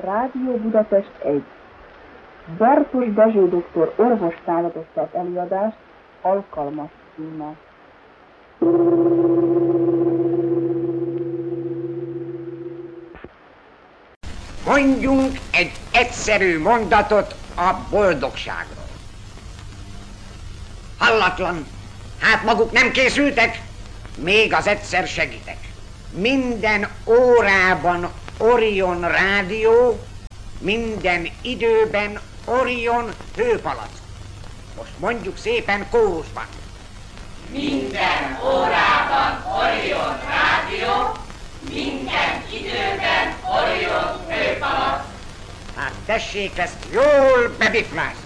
Rádió Budapest 1. Bartos Dezső doktor orvostálatot tett előadást Alkalmas címmel. Mondjunk egy egyszerű mondatot a boldogságról. Hallatlan, hát maguk nem készültek? Még az egyszer segítek. Minden órában Orion rádió, minden időben Orion hőpalack. Most mondjuk szépen kórusban. Minden órában Orion rádió, minden időben Orion hőpalack. Hát tessék ezt jól bebiflázni.